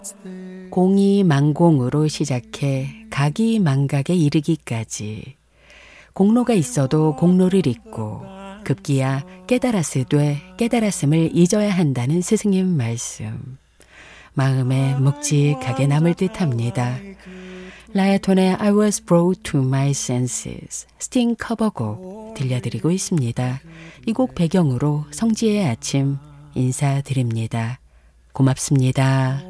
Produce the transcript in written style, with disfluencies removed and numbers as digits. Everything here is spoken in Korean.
공이망공으로 시작해 가기망각에 이르기까지 공로가 있어도 공로를 잊고 급기야 깨달았으되 깨달았음을 잊어야 한다는 스승님 말씀. 마음에 묵직하게 남을 듯합니다. 라야톤의 I was brought to my senses 스팅 커버곡 들려드리고 있습니다. 이 곡 배경으로 성지의 아침 인사드립니다. 고맙습니다.